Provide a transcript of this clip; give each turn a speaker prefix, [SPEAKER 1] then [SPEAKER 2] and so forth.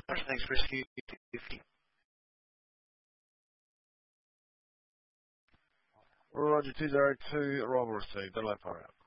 [SPEAKER 1] Thanks, Rescue 50.
[SPEAKER 2] Roger 202, arrival received. Delay fire out.